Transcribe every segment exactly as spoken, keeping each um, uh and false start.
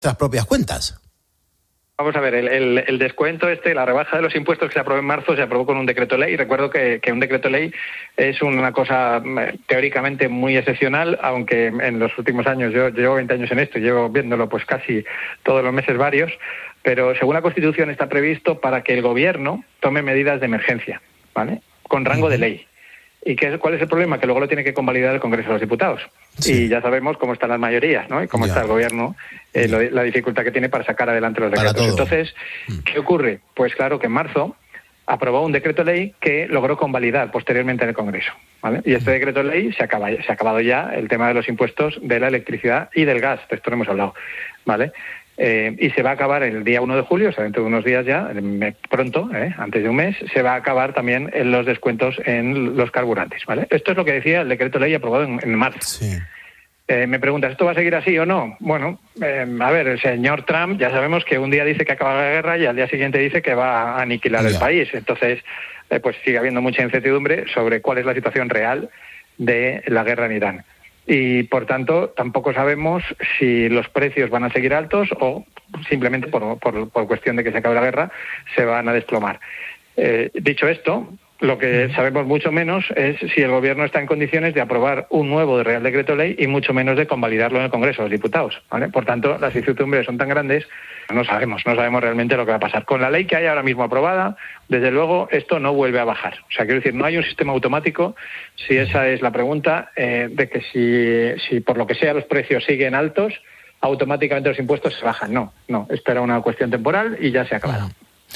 nuestras propias cuentas. Vamos a ver, el, el, el descuento este, la rebaja de los impuestos que se aprobó en marzo, se aprobó con un decreto ley. Recuerdo que, que un decreto ley es una cosa teóricamente muy excepcional, aunque en los últimos años, yo, yo llevo veinte años en esto, llevo viéndolo pues casi todos los meses varios, pero según la Constitución está previsto para que el gobierno tome medidas de emergencia, ¿vale? Con rango de ley. ¿Y qué, cuál es el problema? Que luego lo tiene que convalidar el Congreso de los Diputados. Sí. Y ya sabemos cómo están las mayorías, ¿no? Y cómo ya. está el gobierno, eh, lo, la dificultad que tiene para sacar adelante los decretos. Entonces, ¿qué ocurre? Pues claro que en marzo aprobó un decreto ley que logró convalidar posteriormente en el Congreso, ¿vale? Y este decreto ley se acaba, se ha acabado ya el tema de los impuestos de la electricidad y del gas, de esto no hemos hablado, ¿vale? Eh, y se va a acabar el día uno de julio, o sea, dentro de unos días ya, pronto, eh, antes de un mes, se va a acabar también en los descuentos en los carburantes, ¿vale? Esto es lo que decía el decreto ley aprobado en, en marzo. Sí. Eh, me preguntas, ¿esto va a seguir así o no? Bueno, eh, a ver, el señor Trump ya sabemos que un día dice que acaba la guerra y al día siguiente dice que va a aniquilar yeah. el país. Entonces, eh, pues sigue habiendo mucha incertidumbre sobre cuál es la situación real de la guerra en Irán. Y, por tanto, tampoco sabemos si los precios van a seguir altos o simplemente por, por, por cuestión de que se acabe la guerra se van a desplomar. Eh, dicho esto, lo que sabemos mucho menos es si el Gobierno está en condiciones de aprobar un nuevo Real Decreto Ley y mucho menos de convalidarlo en el Congreso de los Diputados, ¿vale? Por tanto, las incertidumbres son tan grandes, no sabemos, no sabemos realmente lo que va a pasar. Con la ley que hay ahora mismo aprobada, desde luego, esto no vuelve a bajar. O sea, quiero decir, no hay un sistema automático, si esa es la pregunta, eh, de que si, si por lo que sea los precios siguen altos, automáticamente los impuestos se bajan. No, no, esto era una cuestión temporal y ya se ha acabado.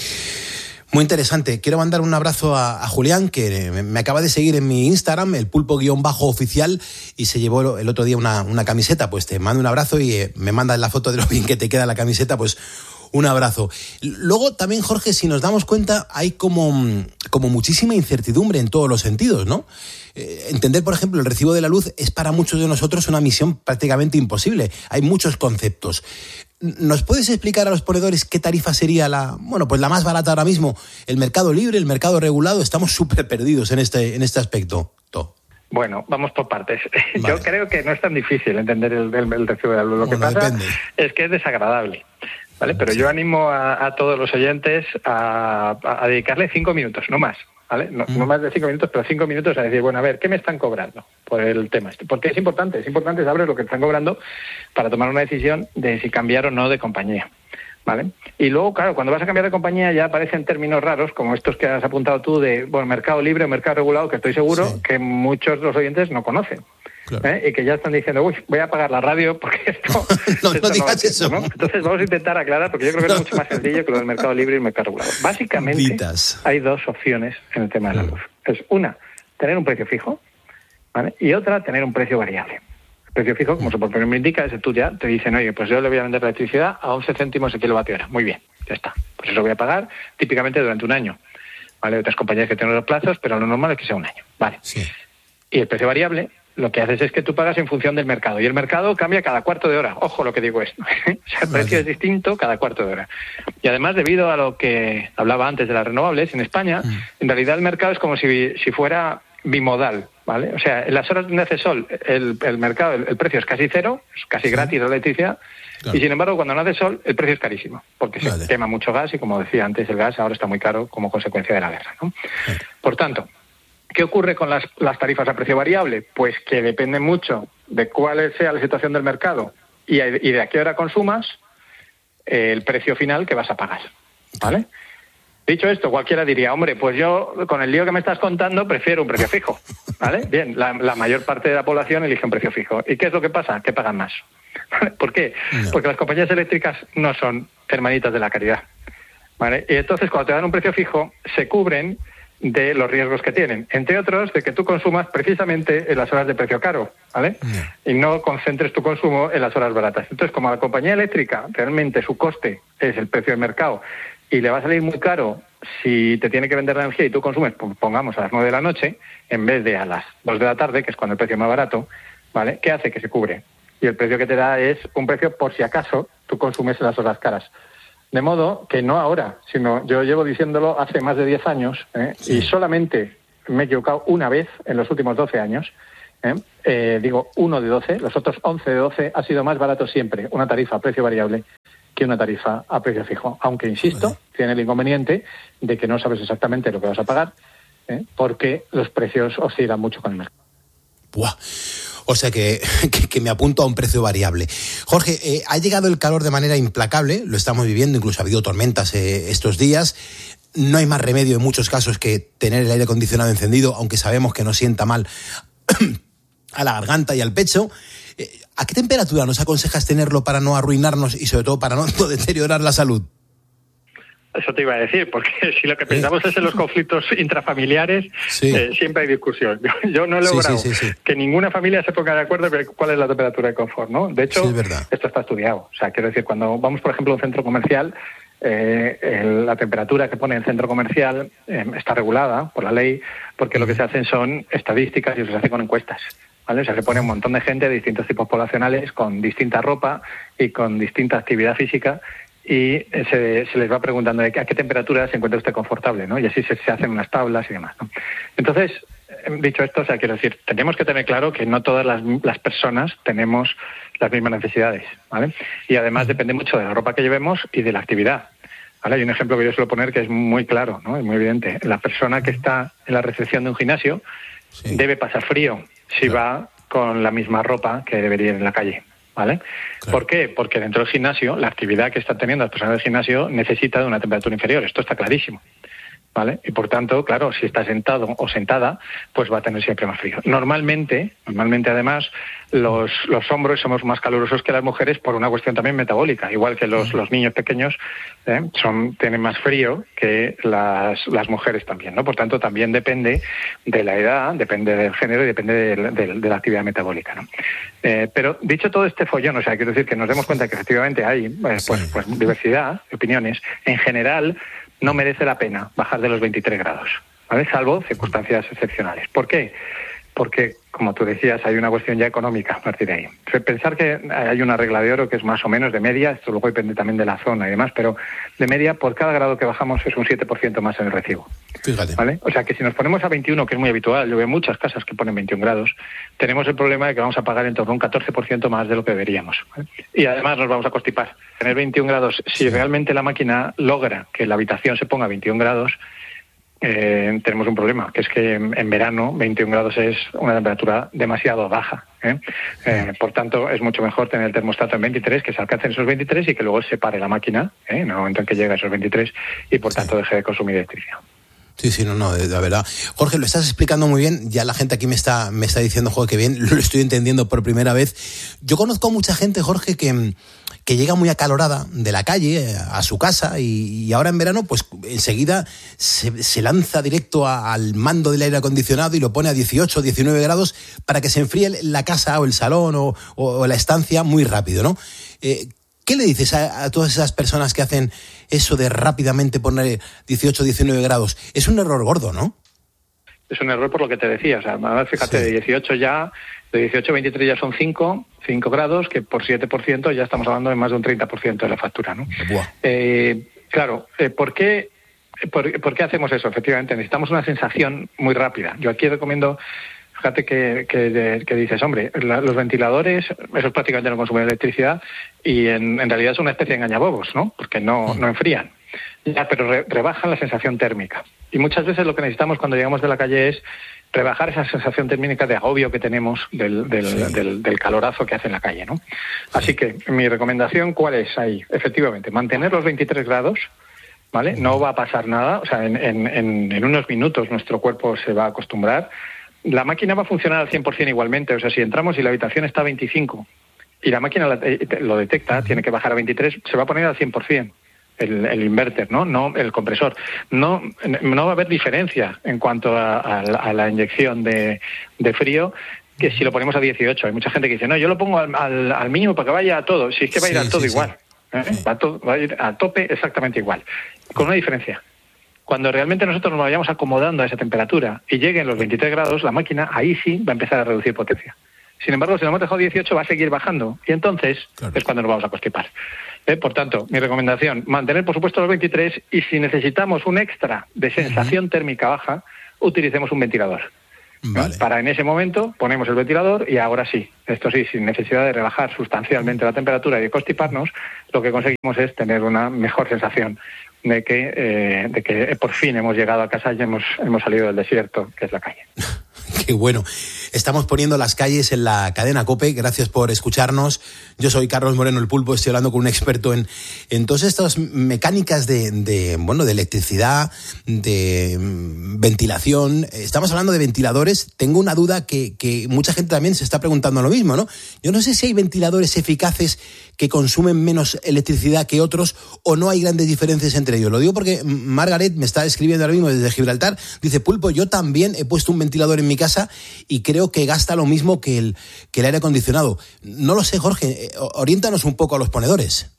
Muy interesante. Quiero mandar un abrazo a, a Julián, que me acaba de seguir en mi Instagram, el pulpo-oficial, y se llevó el otro día una, una camiseta. Pues te mando un abrazo y eh, me mandas la foto de lo bien que te queda la camiseta, pues un abrazo. Luego también, Jorge, si nos damos cuenta, hay como, como muchísima incertidumbre en todos los sentidos, ¿no? Eh, entender, por ejemplo, el recibo de la luz es para muchos de nosotros una misión prácticamente imposible. Hay muchos conceptos. ¿Nos puedes explicar a los ponedores qué tarifa sería la, bueno, pues la más barata ahora mismo? ¿El mercado libre, el mercado regulado? Estamos súper perdidos en este, en este aspecto. To. Bueno, vamos por partes. Vale. Yo creo que no es tan difícil entender el, el, el recibo de la luz. Lo bueno, que pasa depende. es que es desagradable, ¿vale? Pero sí. yo animo a, a todos los oyentes a, a, a dedicarle cinco minutos, no más. ¿Vale? No, mm. no más de cinco minutos, pero cinco minutos a decir, bueno, a ver, ¿qué me están cobrando por el tema este? Porque es importante, es importante saber lo que están cobrando para tomar una decisión de si cambiar o no de compañía, ¿vale? Y luego, claro, cuando vas a cambiar de compañía ya aparecen términos raros, como estos que has apuntado tú de, bueno, mercado libre o mercado regulado, que estoy seguro sí. que muchos de los oyentes no conocen. Claro. ¿Eh? Y que ya están diciendo, uy, voy a apagar la radio porque esto... no, esto no digas no eso. ¿no? Entonces vamos a intentar aclarar, porque yo creo que es mucho más sencillo que lo del mercado libre y el mercado regulado. Básicamente, Ditas. hay dos opciones en el tema de la luz. Es una, tener un precio fijo, ¿vale? Y otra, tener un precio variable. El precio fijo, como su propio nombre indica, es que tú ya te dicen, oye, pues yo le voy a vender la electricidad a once céntimos el kilovatio hora. Muy bien, ya está. Pues eso voy a pagar típicamente durante un año. ¿Vale? Hay otras compañías que tienen los plazos, pero lo normal es que sea un año. Vale. Sí. Y el precio variable, lo que haces es que tú pagas en función del mercado. Y el mercado cambia cada cuarto de hora. Ojo lo que digo esto. O sea, el precio vale. es distinto cada cuarto de hora. Y además, debido a lo que hablaba antes de las renovables, en España, mm. en realidad el mercado es como si, si fuera bimodal, ¿vale? O sea, en las horas donde hace sol, el, el mercado, el, el precio es casi cero, es casi sí. gratis la electricidad. Claro. Y sin embargo, cuando no hace sol, el precio es carísimo, porque vale. se quema mucho gas y, como decía antes, el gas ahora está muy caro como consecuencia de la guerra, ¿no? Vale. Por tanto, ¿qué ocurre con las, las tarifas a precio variable? Pues que depende mucho de cuál sea la situación del mercado y, y de a qué hora consumas eh, el precio final que vas a pagar, ¿vale? Dicho esto, cualquiera diría, hombre, pues yo con el lío que me estás contando prefiero un precio fijo, ¿vale? Bien, la, la mayor parte de la población elige un precio fijo. ¿Y qué es lo que pasa? Que pagan más. ¿Por qué? No. Porque las compañías eléctricas no son hermanitas de la caridad, ¿vale? Y entonces, cuando te dan un precio fijo, se cubren de los riesgos que tienen, entre otros, de que tú consumas precisamente en las horas de precio caro, ¿vale? Yeah. Y no concentres tu consumo en las horas baratas. Entonces, como la compañía eléctrica realmente su coste es el precio del mercado y le va a salir muy caro si te tiene que vender la energía y tú consumes, pongamos, a las nueve de la noche, en vez de a las dos de la tarde, que es cuando el precio es más barato, ¿vale? ¿Qué hace? Que se cubre. Y el precio que te da es un precio por si acaso tú consumes en las horas caras. De modo que no ahora, sino yo llevo diciéndolo hace más de diez años, ¿eh? Sí. Y solamente me he equivocado una vez en los últimos doce años. ¿eh? Eh, digo, uno de doce, los otros once de doce ha sido más barato siempre, una tarifa a precio variable, que una tarifa a precio fijo. Aunque, insisto, vale. tiene el inconveniente de que no sabes exactamente lo que vas a pagar, ¿eh? porque los precios oscilan mucho con el mercado. Buah. O sea que, que, que me apunto a un precio variable. Jorge, eh, ha llegado el calor de manera implacable, lo estamos viviendo, incluso ha habido tormentas eh, estos días. No hay más remedio en muchos casos que tener el aire acondicionado encendido, aunque sabemos que nos sienta mal a la garganta y al pecho. Eh, ¿A qué temperatura nos aconsejas tenerlo para no arruinarnos y sobre todo para no deteriorar la salud? Eso te iba a decir, porque si lo que pensamos ¿Eh? es en los conflictos intrafamiliares, sí. eh, siempre hay discusión. Yo, yo no he logrado sí, sí, sí, sí. que ninguna familia se ponga de acuerdo con cuál es la temperatura de confort, ¿no? De hecho, sí, esto está estudiado. O sea, quiero decir, cuando vamos, por ejemplo, a un centro comercial, eh, el, la temperatura que pone el centro comercial eh, está regulada por la ley, porque uh-huh. lo que se hacen son estadísticas y se hace con encuestas. ¿Vale? O sea, se pone un montón de gente de distintos tipos poblacionales, con distinta ropa y con distinta actividad física, y se, se les va preguntando a qué temperatura se encuentra usted confortable, ¿no? Y así se, se hacen unas tablas y demás, ¿no? Entonces, dicho esto, o sea, quiero decir, tenemos que tener claro que no todas las, las personas tenemos las mismas necesidades, ¿vale? Y además depende mucho de la ropa que llevemos y de la actividad. ¿Vale? Hay un ejemplo que yo suelo poner que es muy claro, ¿no? Es muy evidente. La persona que está en la recepción de un gimnasio sí. debe pasar frío si claro. va con la misma ropa que debería ir en la calle. ¿Vale? Claro. ¿Por qué? Porque dentro del gimnasio, la actividad que están teniendo las personas del gimnasio necesita de una temperatura inferior. Esto está clarísimo. ¿Vale? Y por tanto, claro, si está sentado o sentada, pues va a tener siempre más frío. Normalmente, normalmente además, los, los hombres somos más calurosos que las mujeres por una cuestión también metabólica, igual que los, los niños pequeños ¿eh? son tienen más frío que las, las mujeres también, ¿no? Por tanto, también depende de la edad, depende del género y depende de, de, de la actividad metabólica, ¿no? Eh, pero dicho todo este follón, o sea, quiero decir que nos demos cuenta que efectivamente hay eh, pues, pues diversidad de opiniones, en general no merece la pena bajar de los veintitrés grados, ¿vale? Salvo circunstancias excepcionales. ¿Por qué? Porque, como tú decías, hay una cuestión ya económica a partir de ahí. Pensar que hay una regla de oro que es más o menos de media, esto luego depende también de la zona y demás, pero de media, por cada grado que bajamos es un siete por ciento más en el recibo. Fíjate. ¿Vale? O sea que si nos ponemos a veintiuno, que es muy habitual, yo veo muchas casas que ponen veintiún grados, tenemos el problema de que vamos a pagar en torno a un catorce por ciento más de lo que deberíamos, ¿vale? Y además nos vamos a constipar. Tener veintiún grados, si sí. realmente la máquina logra que la habitación se ponga a veintiún grados, Eh, tenemos un problema, que es que en, en verano veintiún grados es una temperatura demasiado baja, ¿eh? Eh, por tanto, es mucho mejor tener el termostato en veintitrés, que se alcancen esos veintitrés y que luego se pare la máquina ¿eh? en el momento en que llega a esos veintitrés y por tanto deje de consumir electricidad. Sí, sí, no, no, la verdad. Jorge, lo estás explicando muy bien. Ya la gente aquí me está, me está diciendo, joder, que bien, lo estoy entendiendo por primera vez. Yo conozco a mucha gente, Jorge, que, que llega muy acalorada de la calle a su casa y, y ahora en verano, pues enseguida se, se lanza directo a, al mando del aire acondicionado y lo pone a dieciocho, diecinueve grados para que se enfríe la casa o el salón o, o, o la estancia muy rápido, ¿no? Eh, ¿Qué le dices a, a todas esas personas que hacen eso de rápidamente poner dieciocho, diecinueve grados? Es un error gordo, ¿no? Es un error por lo que te decía. O sea, fíjate, sí. de dieciocho ya, de dieciocho a veintitrés ya son cinco, cinco grados, que por siete por ciento ya estamos hablando de más de un treinta por ciento de la factura, ¿no? Eh, claro, eh, ¿por qué, por, ¿por qué hacemos eso? Efectivamente, necesitamos una sensación muy rápida. Yo aquí recomiendo... Fíjate que, que, que dices, hombre, la, los ventiladores, esos prácticamente no consumen electricidad y en, en realidad son una especie de engañabobos, ¿no? Porque no, no enfrían. Ya, pero re, rebajan la sensación térmica. Y muchas veces lo que necesitamos cuando llegamos de la calle es rebajar esa sensación térmica de agobio que tenemos del, del, sí. del, del calorazo que hace en la calle, ¿no? Así que mi recomendación, ¿cuál es ahí? Efectivamente, mantener los veintitrés grados, ¿vale? No va a pasar nada, o sea, en, en, en, en unos minutos nuestro cuerpo se va a acostumbrar. La máquina va a funcionar al cien por ciento igualmente. O sea, si entramos y la habitación está a veinticinco y la máquina lo detecta, tiene que bajar a veintitrés, se va a poner al cien por ciento el, el inverter, ¿no? No el compresor. No, no va a haber diferencia en cuanto a, a, a la inyección de, de frío que si lo ponemos a dieciocho. Hay mucha gente que dice, no, yo lo pongo al, al, al mínimo para que vaya a todo. Si es que va a ir sí, a todo sí, igual. Sí. ¿eh? Va, a to- va a ir a tope exactamente igual. Con una diferencia. Cuando realmente nosotros nos vayamos acomodando a esa temperatura y lleguen los veintitrés grados, la máquina ahí sí va a empezar a reducir potencia. Sin embargo, si lo hemos dejado dieciocho, va a seguir bajando. Y entonces claro. es cuando nos vamos a constipar. ¿Eh? Por tanto, mi recomendación, mantener por supuesto los veintitrés y si necesitamos un extra de sensación uh-huh. térmica baja, utilicemos un ventilador. Vale. Para en ese momento ponemos el ventilador y ahora sí, esto sí, sin necesidad de rebajar sustancialmente la temperatura y de constiparnos, lo que conseguimos es tener una mejor sensación de que, eh, de que por fin hemos llegado a casa y hemos, hemos salido del desierto, que es la calle. Qué bueno. Estamos poniendo las calles en la cadena COPE. Gracias por escucharnos. Yo soy Carlos Moreno, el Pulpo. Estoy hablando con un experto en, en todas estas mecánicas de, de, bueno, de electricidad, de ventilación. Estamos hablando de ventiladores. Tengo una duda que, que mucha gente también se está preguntando lo mismo, ¿no? Yo no sé si hay ventiladores eficaces que consumen menos electricidad que otros o no hay grandes diferencias entre ellos. Lo digo porque Margaret me está escribiendo ahora mismo desde Gibraltar. Dice, Pulpo, yo también he puesto un ventilador en mi casa y creo que gasta lo mismo que el, que el aire acondicionado. No lo sé, Jorge, oriéntanos un poco a los ponedores.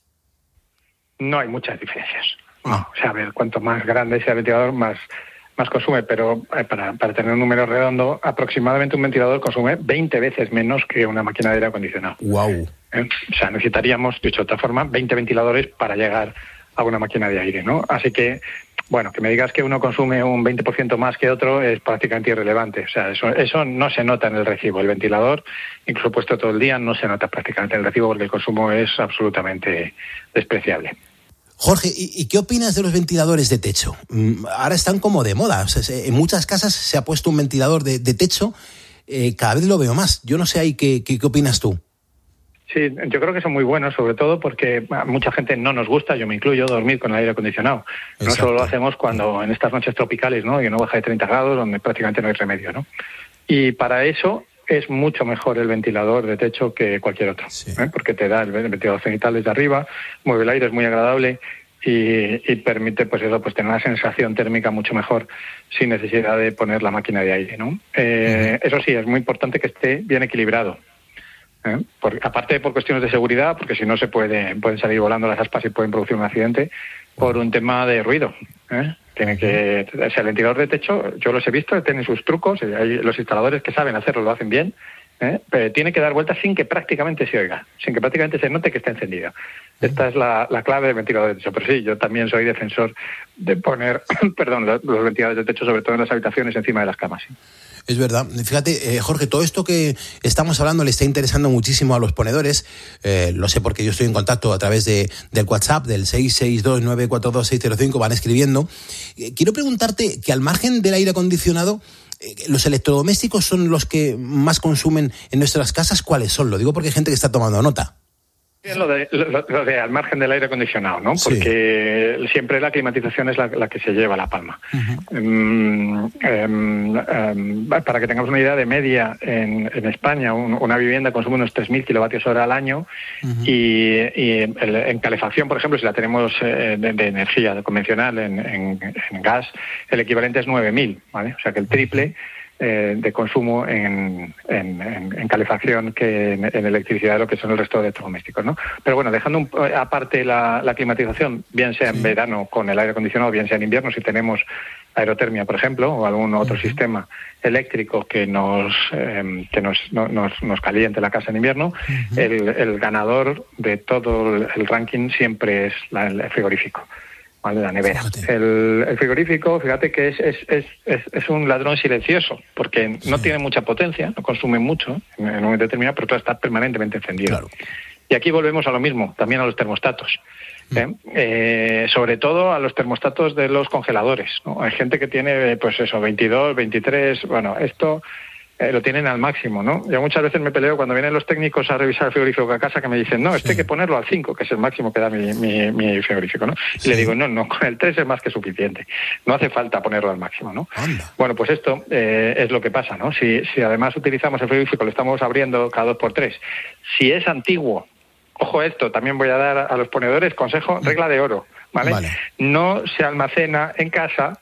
No hay muchas diferencias. No, o sea, a ver, cuanto más grande sea el ventilador, más, más consume, pero para, para tener un número redondo, aproximadamente un ventilador consume veinte veces menos que una máquina de aire acondicionado. Wow. ¿Eh? O sea, necesitaríamos, dicho de otra forma, veinte ventiladores para llegar a una máquina de aire, ¿no? Así que, bueno, que me digas que uno consume un veinte por ciento más que otro es prácticamente irrelevante. O sea, eso, eso no se nota en el recibo. El ventilador, incluso puesto todo el día, no se nota prácticamente en el recibo porque el consumo es absolutamente despreciable. Jorge, ¿y qué opinas de los ventiladores de techo? Ahora están como de moda. O sea, en muchas casas se ha puesto un ventilador de, de techo. Eh, cada vez lo veo más. Yo no sé ahí qué, qué, qué opinas tú. Sí, yo creo que son muy buenos, sobre todo porque a mucha gente no nos gusta, yo me incluyo, dormir con el aire acondicionado. Exacto. No solo lo hacemos cuando en estas noches tropicales, ¿no? Que no baja de treinta grados, donde prácticamente no hay remedio, ¿no? Y para eso es mucho mejor el ventilador de techo que cualquier otro, sí. ¿eh? Porque te da el ventilador cenital desde arriba, mueve el aire, es muy agradable y, y permite, pues eso, pues tener una sensación térmica mucho mejor sin necesidad de poner la máquina de aire, ¿no? Eh, uh-huh. Eso sí, es muy importante que esté bien equilibrado. ¿Eh? Por, aparte por cuestiones de seguridad, porque si no se puede, pueden salir volando las aspas y pueden producir un accidente, por un tema de ruido. ¿eh? Tiene que, o sea, el ventilador de techo, yo los he visto, tienen sus trucos, hay los instaladores que saben hacerlo, lo hacen bien, ¿eh? Pero tiene que dar vueltas sin que prácticamente se oiga, sin que prácticamente se note que está encendida. Esta es la, la clave del ventilador de techo. Pero sí, yo también soy defensor de poner, perdón, los, los ventiladores de techo, sobre todo en las habitaciones, encima de las camas. ¿sí? Es verdad. Fíjate, eh, Jorge, todo esto que estamos hablando le está interesando muchísimo a los ponedores. Eh, lo sé porque yo estoy en contacto a través de, del WhatsApp, del seis seis dos nueve cuatro dos seis cero cinco, van escribiendo. Eh, quiero preguntarte que al margen del aire acondicionado, eh, los electrodomésticos son los que más consumen en nuestras casas. ¿Cuáles son? Lo digo porque hay gente que está tomando nota. Lo de, lo, lo de al margen del aire acondicionado, ¿no? Porque sí. Siempre la climatización es la, la que se lleva la palma. Uh-huh. Um, um, um, para que tengamos una idea de media, en, en España un, una vivienda consume unos tres mil kilovatios hora al año. Uh-huh. y, y el, en calefacción, por ejemplo, si la tenemos eh, de, de energía convencional en, en, en gas, el equivalente es nueve mil, ¿vale? O sea que el triple Eh, de consumo en, en, en calefacción que en, en electricidad de lo que son el resto de electrodomésticos, ¿no? Pero bueno, dejando un, aparte la, la climatización, bien sea en sí. verano con el aire acondicionado, bien sea en invierno, si tenemos aerotermia, por ejemplo, o algún otro uh-huh. sistema eléctrico que nos eh, que nos, no, nos, nos caliente la casa en invierno, uh-huh. el, el ganador de todo el ranking siempre es la, el frigorífico. ¿Vale? La nevera. El, el frigorífico, fíjate que es, es, es, es, es un ladrón silencioso, porque sí. no tiene mucha potencia, no consume mucho en un momento determinado, pero todo está permanentemente encendido. Claro. Y aquí volvemos a lo mismo, también a los termostatos. ¿eh? Mm. Eh, sobre todo a los termostatos de los congeladores, ¿no? Hay gente que tiene, pues eso, veintidós, veintitrés, bueno, esto... Eh, lo tienen al máximo, ¿no? Yo muchas veces me peleo cuando vienen los técnicos a revisar el frigorífico a casa que me dicen, no, este sí. hay que ponerlo al cinco, que es el máximo que da mi, mi, mi frigorífico, ¿no? Sí. Y le digo, no, no, con el tres es más que suficiente. No hace falta ponerlo al máximo, ¿no? Anda. Bueno, pues esto eh, es lo que pasa, ¿no? Si, si además utilizamos el frigorífico, lo estamos abriendo cada dos por tres. Si es antiguo, ojo esto, también voy a dar a los ponedores consejo, regla de oro, ¿vale? vale. No se almacena en casa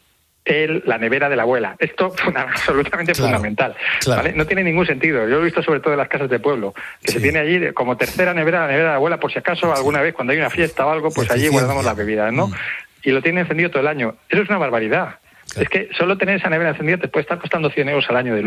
El, la nevera de la abuela. Esto es absolutamente claro, fundamental. Claro. ¿Vale? No tiene ningún sentido. Yo lo he visto sobre todo en las casas de pueblo, que sí. se tiene allí como tercera nevera, la nevera de la abuela, por si acaso sí. alguna vez cuando hay una fiesta o algo, pues allí guardamos las bebidas, ¿no? Mm. Y lo tiene encendido todo el año. Eso es una barbaridad. Claro. Es que solo tener esa nevera encendida te puede estar costando cien euros al año de luz.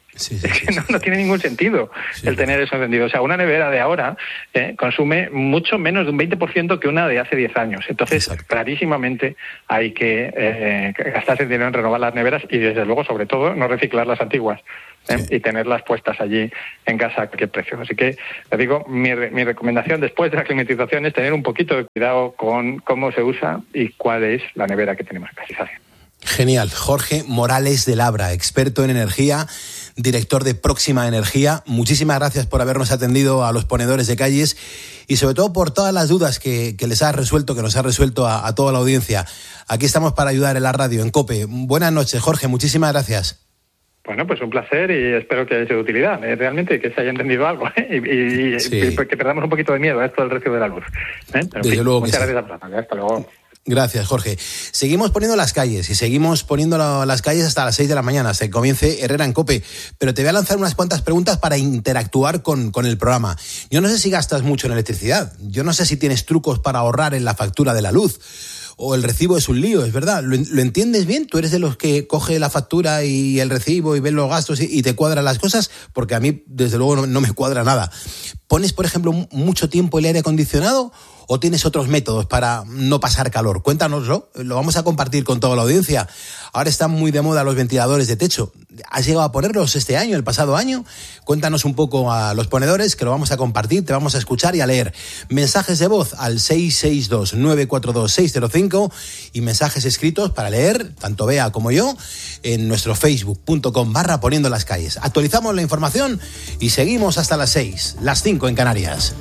Sí, sí, es sí, que sí, no, sí. no tiene ningún sentido Sí, el sí. tener eso encendido. O sea, una nevera de ahora eh, consume mucho menos de un veinte por ciento que una de hace diez años. Entonces, Exacto. clarísimamente hay que eh, gastarse dinero en renovar las neveras y, desde luego, sobre todo, no reciclar las antiguas. ¿eh? Sí. Y tenerlas puestas allí en casa a cualquier precio. Así que, te digo, mi, mi recomendación después de la climatización es tener un poquito de cuidado con cómo se usa y cuál es la nevera que tenemos en casa. Genial. Jorge Morales de Labra, experto en energía, director de Próxima Energía. Muchísimas gracias por habernos atendido a los ponedores de calles y sobre todo por todas las dudas que, que les has resuelto, que nos has resuelto a, a toda la audiencia. Aquí estamos para ayudar en la radio, en COPE. Buenas noches, Jorge. Muchísimas gracias. Bueno, pues un placer y espero que haya sido de utilidad, ¿eh? Realmente, que se haya entendido algo, ¿eh? y, y, Sí. y que perdamos un poquito de miedo a esto del recibo de la luz. ¿eh? Pero, en Desde fin, luego que muchas sí. gracias a todos. Hasta luego. Gracias, Jorge. Seguimos poniendo las calles y seguimos poniendo la, las calles hasta las seis de la mañana, hasta que comience Herrera en COPE. Pero te voy a lanzar unas cuantas preguntas para interactuar con, con el programa. Yo no sé si gastas mucho en electricidad. Yo no sé si tienes trucos para ahorrar en la factura de la luz. O el recibo es un lío, es verdad. ¿Lo, lo entiendes bien? ¿Tú eres de los que coge la factura y el recibo y ves los gastos y, y te cuadran las cosas? Porque a mí, desde luego, no, no me cuadra nada. ¿Pones, por ejemplo, mucho tiempo el aire acondicionado o tienes otros métodos para no pasar calor? Cuéntanoslo, lo vamos a compartir con toda la audiencia. Ahora están muy de moda los ventiladores de techo. ¿Has llegado a ponerlos este año, el pasado año? Cuéntanos un poco a los ponedores, que lo vamos a compartir, te vamos a escuchar y a leer. Mensajes de voz al seis seis dos, nueve cuatro dos, seis cero cinco y mensajes escritos para leer, tanto Bea como yo, en nuestro facebook punto com barra poniendo las calles. Actualizamos la información y seguimos hasta las seis, las cinco en Canarias.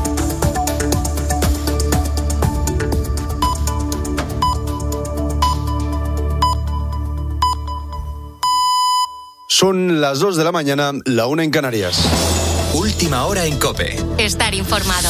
Son las dos de la mañana, la una en Canarias. Última hora en COPE. Estar informado.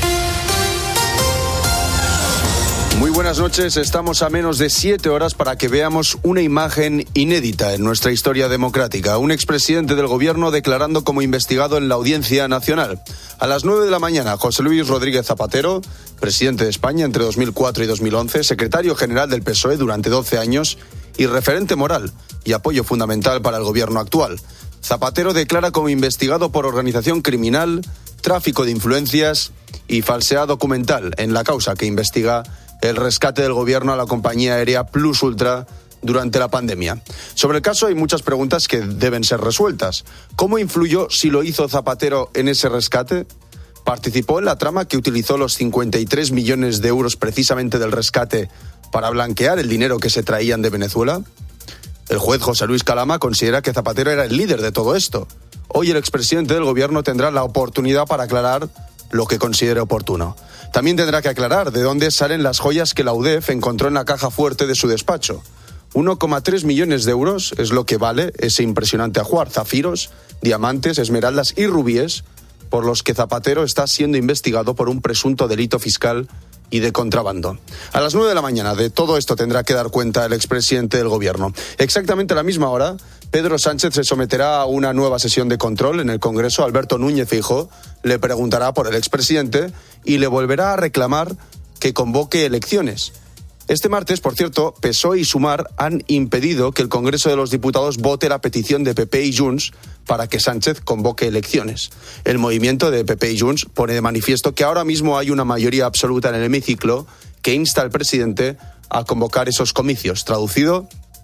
Muy buenas noches, estamos a menos de siete horas para que veamos una imagen inédita en nuestra historia democrática. Un expresidente del gobierno declarando como investigado en la Audiencia Nacional. A las nueve de la mañana, José Luis Rodríguez Zapatero, presidente de España entre dos mil cuatro y dos mil once, secretario general del P S O E durante doce años y referente moral y apoyo fundamental para el gobierno actual. Zapatero declara como investigado por organización criminal, tráfico de influencias y falsedad documental en la causa que investiga el rescate del gobierno a la compañía aérea Plus Ultra durante la pandemia. Sobre el caso hay muchas preguntas que deben ser resueltas. ¿Cómo influyó, si lo hizo Zapatero, en ese rescate? ¿Participó en la trama que utilizó los cincuenta y tres millones de euros precisamente del rescate para blanquear el dinero que se traían de Venezuela? El juez José Luis Calama considera que Zapatero era el líder de todo esto. Hoy el expresidente del gobierno tendrá la oportunidad para aclarar lo que considere oportuno. También tendrá que aclarar de dónde salen las joyas que la U D E F encontró en la caja fuerte de su despacho. uno coma tres millones de euros es lo que vale ese impresionante ajuar: zafiros, diamantes, esmeraldas y rubíes, por los que Zapatero está siendo investigado por un presunto delito fiscal y de contrabando. A las nueve de la mañana de todo esto tendrá que dar cuenta el expresidente del gobierno. Exactamente a la misma hora, Pedro Sánchez se someterá a una nueva sesión de control en el Congreso. Alberto Núñez Feijóo le preguntará por el expresidente y le volverá a reclamar que convoque elecciones. Este martes, por cierto, P S O E y Sumar han impedido que el Congreso de los Diputados vote la petición de P P y Junts para que Sánchez convoque elecciones. El movimiento de P P y Junts pone de manifiesto que ahora mismo hay una mayoría absoluta en el hemiciclo que insta al presidente a convocar esos comicios. Traducido,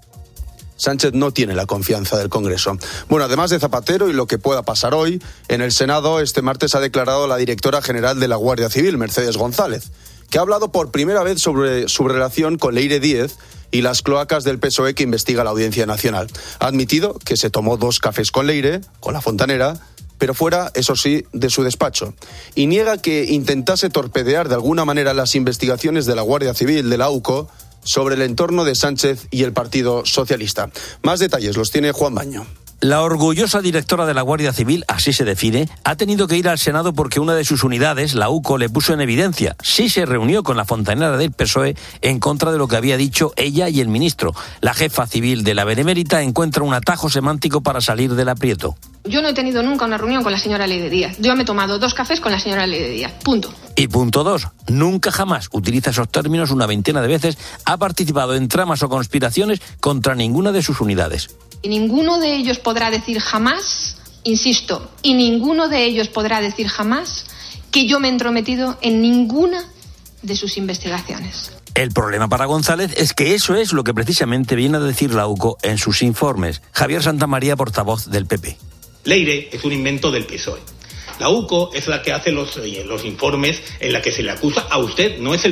Sánchez no tiene la confianza del Congreso. Bueno, además de Zapatero y lo que pueda pasar hoy, en el Senado este martes ha declarado la directora general de la Guardia Civil, Mercedes González, que ha hablado por primera vez sobre su relación con Leire Díez y las cloacas del P S O E que investiga la Audiencia Nacional. Ha admitido que se tomó dos cafés con Leire, con la fontanera, pero fuera, eso sí, de su despacho. Y niega que intentase torpedear de alguna manera las investigaciones de la Guardia Civil, de la U C O, sobre el entorno de Sánchez y el Partido Socialista. Más detalles los tiene Juan Baño. La orgullosa directora de la Guardia Civil, así se define, ha tenido que ir al Senado porque una de sus unidades, la U C O, le puso en evidencia. Sí se reunió con la fontanera del P S O E en contra de lo que había dicho ella y el ministro. La jefa civil de la Benemérita encuentra un atajo semántico para salir del aprieto. Yo no he tenido nunca una reunión con la señora Leire Díaz. Yo me he tomado dos cafés con la señora Leire Díaz. Punto. Y punto dos. Nunca jamás utiliza esos términos una veintena de veces. Ha participado en tramas o conspiraciones contra ninguna de sus unidades. Y ninguno de ellos podrá decir jamás, insisto, y ninguno de ellos podrá decir jamás que yo me he entrometido en ninguna de sus investigaciones. El problema para González es que eso es lo que precisamente viene a decir la U C O en sus informes. Javier Santamaría, portavoz del P P. Leire es un invento del P S O E. La U C O es la que hace los, los informes en la que se le acusa a usted, no es el